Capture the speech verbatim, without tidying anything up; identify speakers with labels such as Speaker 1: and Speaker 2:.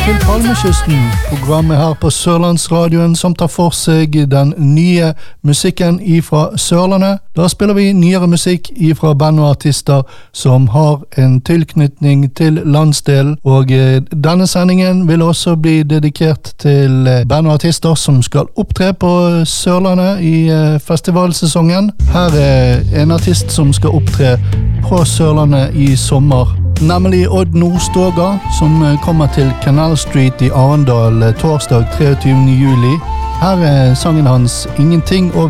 Speaker 1: til Palmekysten, programmet her på Sørlandsradioen som tar for seg den nye musikken ifra Sørlandet. Da spiller vi nyere musikk ifra band og artister som har en tilknytning til landsdelen, og denne sendingen vil også bli dedikert til band og artister som skal opptre på Sørlandet i festivalsesongen. Her er en artist som skal opptre på Sørlandet i sommer, nemlig Odd Nordstoga, som kommer til Canal Street i Arendal torsdag treogtyvende juli. Her er sangen hans Ingenting å